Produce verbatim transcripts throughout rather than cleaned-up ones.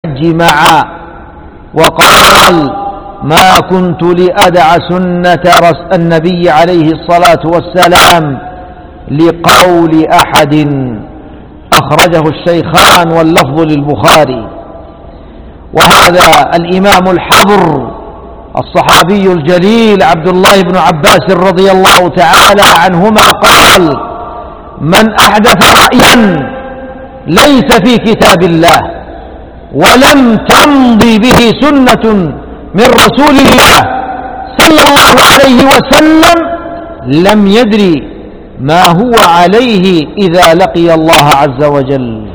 جمع وقال: ما كنت لأدع سنة النبي عليه الصلاة والسلام لقول أحد. أخرجه الشيخان واللفظ للبخاري. وهذا الإمام الحبر الصحابي الجليل عبد الله بن عباس رضي الله تعالى عنهما قال: من أحدث رأيا ليس في كتاب الله ولم تمضي به سنة من رسول الله صلى الله عليه وسلم لم يدري ما هو عليه إذا لقي الله عز وجل.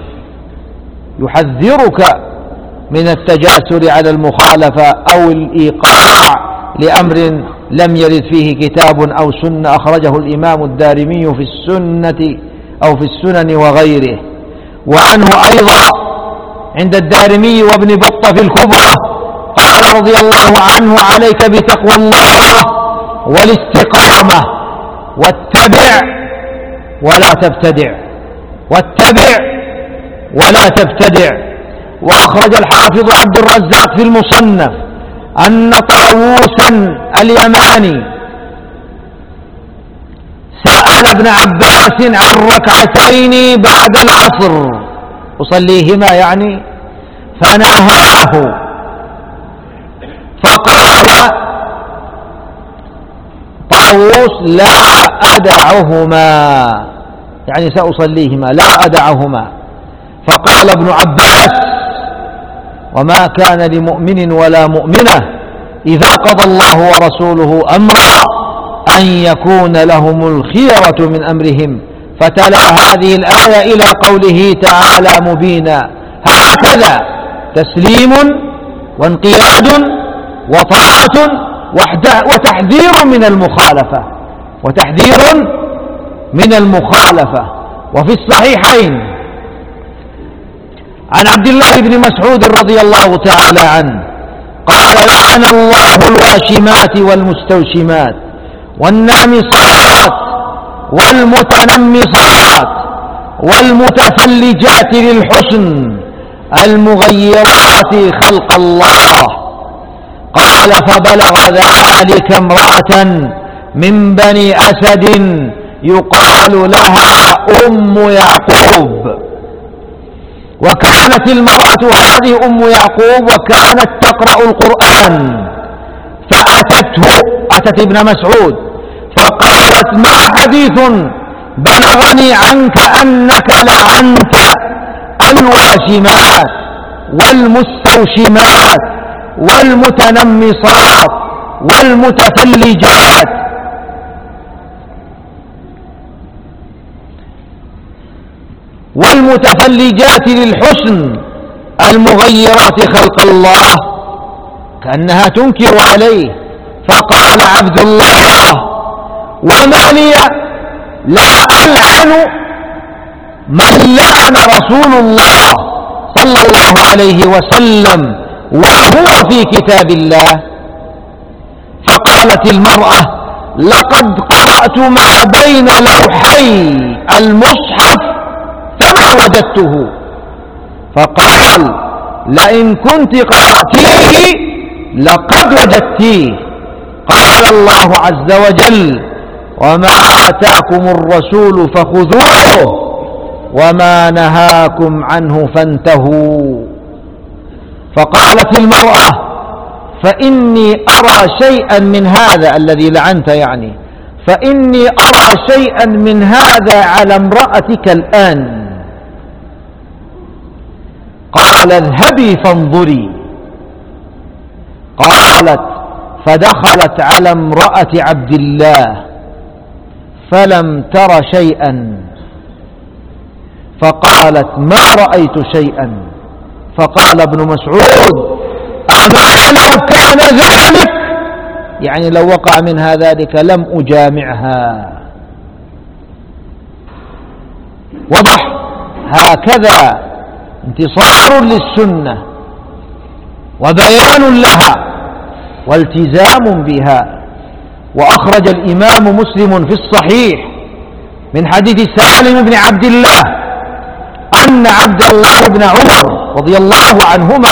يحذرك من التجاسر على المخالفة أو الإيقاع لأمر لم يرد فيه كتاب أو سنة. أخرجه الإمام الدارمي في السنة أو في السنن وغيره. وعنه أيضا عند الدارمي وابن بطة في الكبرى قال رضي الله عنه: عليك بتقوى الله والاستقامة، واتبع ولا تبتدع، واتبع ولا تبتدع. وأخرج الحافظ عبد الرزاق في المصنف أن طاووسا اليماني سأل ابن عباس عن ركعتين بعد العصر أصليهما يعني، فنهاه فقال طاووس: لا أدعهما، يعني سأصليهما لا أدعهما. فقال ابن عباس: وما كان لمؤمن ولا مؤمنة إذا قضى الله ورسوله أمرا أن يكون لهم الخيرة من أمرهم. فتلا هذه الآية إلى قوله تعالى مبينا. هكذا تسليم وانقياد وطاعة وتحذير من المخالفة وتحذير من المخالفة. وفي الصحيحين عن عبد الله بن مسعود رضي الله تعالى عنه قال: لعن الله الواشمات والمستوشمات والنامصات والمتنمصات والمتفلجات للحسن المغيرات خلق الله. قال: فبلغ ذلك امرأة من بني أسد يقال لها أم يعقوب. وكانت المرأة هذه أم يعقوب وكانت تقرأ القرآن، فأتته أتت ابن مسعود فقالت: ما حديث بلغني عنك أنك لعنت الواشمات والمستوشمات والمتنمصات والمتفلجات والمتفلجات للحسن المغيرات خلق الله، كأنها تنكر عليه. فقال عبد الله: وما لي لا ألعن من لعن رسول الله صلى الله عليه وسلم وهو في كتاب الله. فقالت المرأة: لقد قرأت ما بين لوحي المصحف فما وجدته. فقال: لئن كنت قرأتيه لقد وجدتيه. قال الله عز وجل: وما آتاكم الرسول فخذوه وما نهاكم عنه فانتهوا. فقالت المرأة: فإني أرى شيئا من هذا الذي لعنت يعني فإني أرى شيئا من هذا على امرأتك الآن. قال: اذهبي فانظري. قالت: فدخلت على امرأة عبد الله فلم تر شيئا. فقالت: ما رأيت شيئا. فقال ابن مسعود: أما لو كان ذلك، يعني لو وقع منها ذلك لم أجامعها. وضح. هكذا انتصار للسنة وبيان لها والتزام بها. وأخرج الإمام مسلم في الصحيح من حديث سالم بن عبد الله أن عبد الله بن عمر رضي الله عنهما